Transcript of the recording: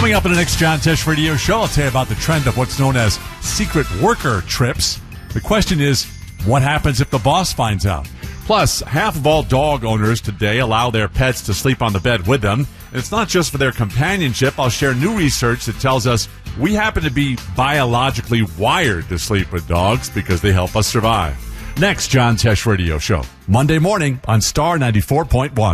Coming up in the next John Tesh Radio Show, I'll tell you about the trend of what's known as secret worker trips. The question is, what happens if the boss finds out? Plus, half of all dog owners today allow their pets to sleep on the bed with them. And it's not just for their companionship. I'll share new research that tells us we happen to be biologically wired to sleep with dogs because they help us survive. Next John Tesh Radio Show, Monday morning on Star 94.1.